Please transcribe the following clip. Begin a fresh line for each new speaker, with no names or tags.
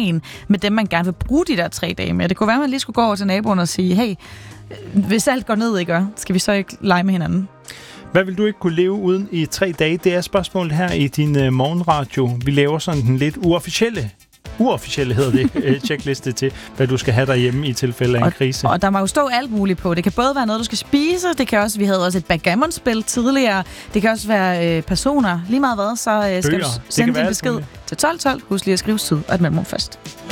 dagen med dem, man gerne vil bruge de der 3 dage med. Det kunne være, at man lige skulle gå over til naboen og sige, hey, hvis alt går ned, ikke? Skal vi så ikke lege med hinanden?
Hvad vil du ikke kunne leve uden i 3 dage? Det er spørgsmålet her i din morgenradio. Vi laver sådan den lidt uofficielle hedder det, checkliste til, hvad du skal have derhjemme i tilfælde af en krise.
Og der må jo stå alt muligt på. Det kan både være noget, du skal spise, det kan også, vi havde også et backgammon-spil tidligere, det kan også være personer. Lige meget hvad, så skal du sende din besked til 1212. Husk lige at skrive syd og et mellemrum først.